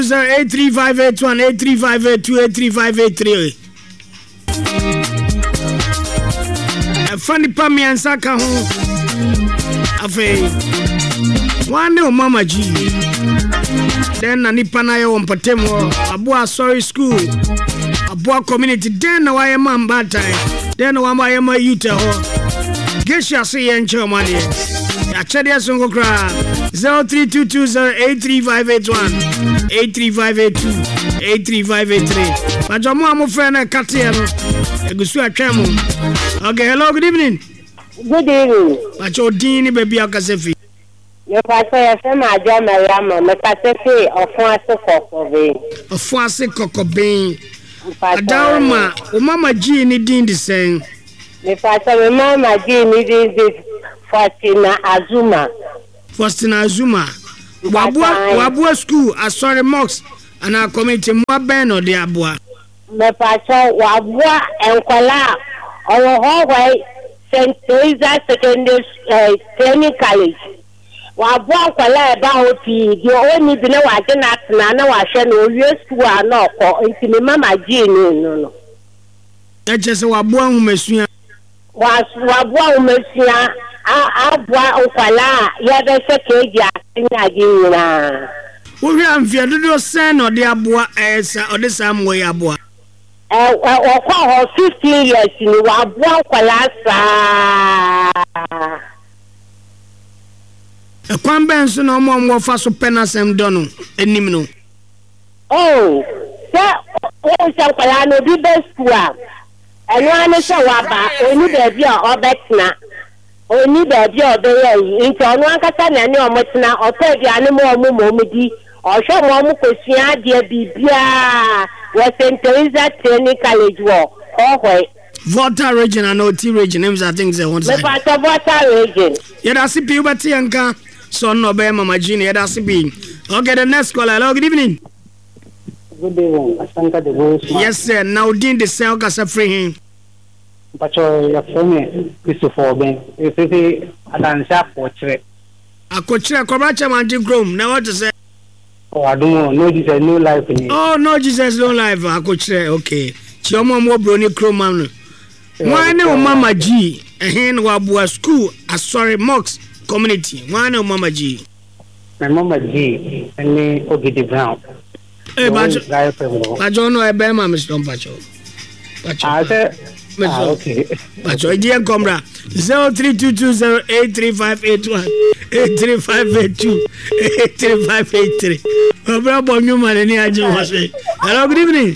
83581 83582 83583 funny pamian saka ho afi one o mama G then na nipa na ye won patemo aboa sorry school aboa community then na waye man batai then na waye ma youth ho gesha se ye nche o mane ya chede songo kra 0322083581 83582 83583 majomo amofre na katie no egusu atwam. Okay, hello, good evening. Good evening. Macho dini baby akasefi. Yo paso ya sema ajo Mariama, me kasefi ofuase kokobe. Ofuase kokobe. Adawma, o mama G ni din di sen. Me paso me mama G ni din di Faustina Azuma. Faustina Azuma. Wabua school, asori mocks ana community mwa ben o de abua. Me paso wabua enkwala Owo St. Teresa Secondary Training College. Wabua kwala eba opi di oni bi na waje na atena na wahwe na owie school ana okọ nti me mama G no. Ejese wabua humesua. Wabua humesua abua kwala ya be se keji anya gi nyina. Wo hwe amfia dodo sen no de abua esa ode sam we abua. 15 years ni wabua kwalasa kwamben so no mo fa so penasem dono enim no se kwala no bi besua eno ane se waba oni baabi a obetna oni baabi a obeyi nti ono akasa na ne omotna opedi ane mo omumodi ohwe mo omukosua de bibia St. Teresa Training College wo Volta region and OT region names I think they want to say. Volta region. Yeah, that's the people Tianka. Son no be mama Gini, yeah, that's the. Okay, the next caller. Hello, good evening. Good evening. Asanka de Voice. Yes, sir. Now din the cell kasa free him. Pacho ya phone Christopher Ben. If adansa portrait. Akochira kobracha manti chrome. Now what to say? Oh, I don't know. No Jesus, no life in it. Oh, no Jesus, no life. Akochira. Okay. Chioma mo broni chrome man. Why no mama G? Hen wabua school. Sorry, Mox community. Why no mama G? My mama G and me Ogidi Brown. Hey, Pacho no ebema Mr. Pacho. I said, okay. Pacho, dear Comra, 0322083581 83582 83583. Bravo, new man, any idea was it? Hello, good evening.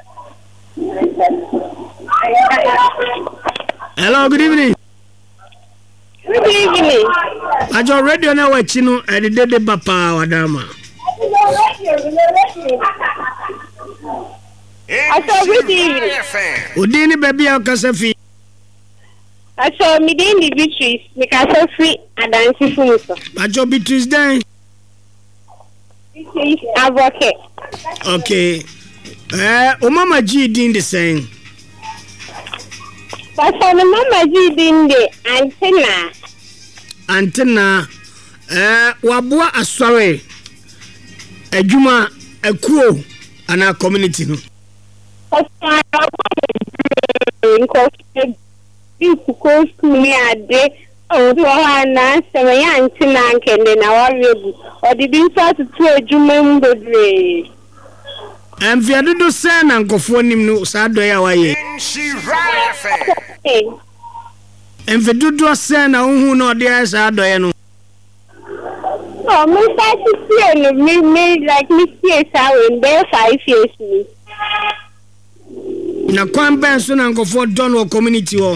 Hello, good evening. Good evening. Pacho, radio now watching and the day papa wadama. I saw good evening. Udini baby akasefi. I saw me the Beatrice, because free and dancing for me. Pacho Beatrice day. Advocate. Okay. Mama G din the same. But for the mama G din the antenna. Wabua asore. Ejuma ekuo ana community no. Mfia dodo sana nkofo nim no saa do ya waye. Mfia dodo sana unhu no de ya saa do ya no. Oh, me start to see me like me see in there 5 years me. Na kwamba so na nkofo don wo community wo.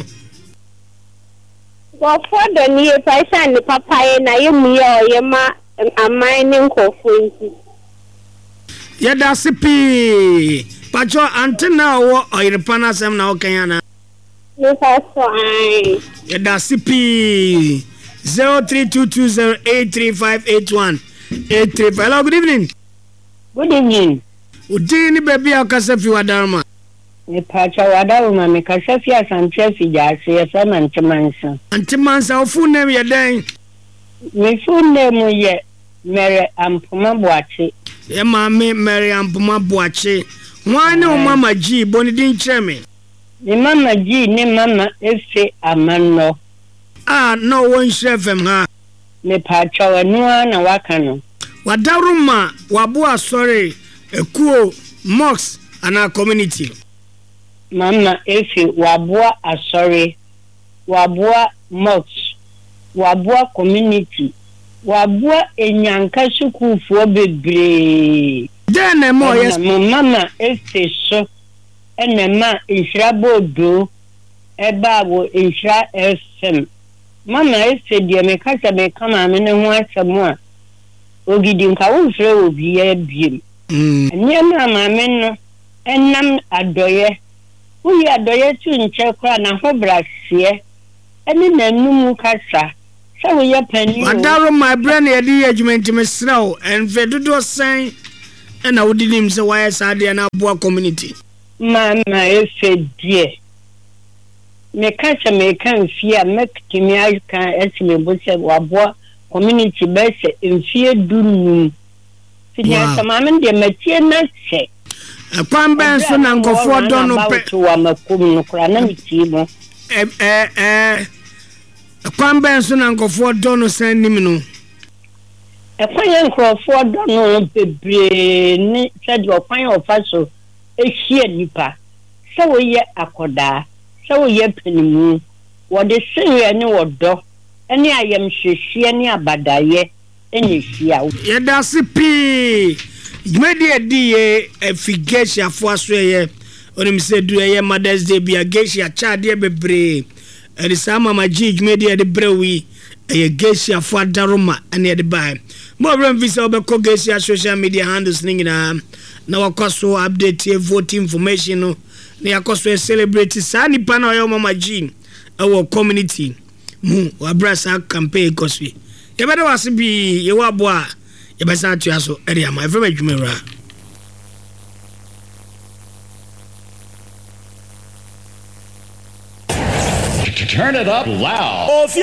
Go for the near person the papa na yemu ye ma amani nkofo nti. Ya da sipi. Pacho antenna wo oyirepana sem na okanya na. Me paso ai. Ya da sipi. 0322083581 835. Hello, good evening. Good evening. Udini baby akasefi wadarma. Me pacha wadarma me kasefi asantefi jase efema ntimansa. Antimansa ofu name ye den. Me full name ye Mere Ampoma Boache. ye maame Mariam Poma Boache wane o mama G boni din cheme ni mama G ni mama Efe Amano no one chefem ha me pacha wanua na waka no wadaruma wabo sorry ekuo mox ana community mama Efe wabo asori wabo mox wabo community wabo enyanka sukuufo bebre dene mo yes mama Efe so enema insrabodo ebawo insra FM mama Efe die me kasa me kama me ne ho asɛm a ogidi nka wo mfrɛ obi ya biem nyama maame no enam adoye uyi adoye tu nche kra na ho brasie eni nanum kasa sɛ wo ye pani wadaro my brain ye di adwumenti mesraw en vedodo sen na wodinim sɛ wayɛ saade na aboa community mama Efe die me kasa me kan fia mekitimi aka esime bo sɛ waboa community bese mfie dunum sinya tamam de matie na se kwan ben so na nkofo do no pe wa makum no kra na mitie mo kwan ben so na nkofo do no san nim no kwan yan nkofo do no bebre ni se de kwan ofaso ehie nipa se wo ye akoda se wo ye panimu wo de se ni wodo eni ayem hwehwe ni abadaye eni hia yeda sipi media die efigesia fo aso ye onim se du ye Mother's Day bia gesia chade bebre eri sama magic media de brewi ye gesia fo adaroma ene de bai mo bram visa obeko gesia social media handles ningina na wakoso update ye vote information no na yakoso celebrate sani pana yo mama G our community mu wabrasa campaign koswe yebede wase bi ye wabo a yebesa atua so area ma efem adwumera turn it up loud.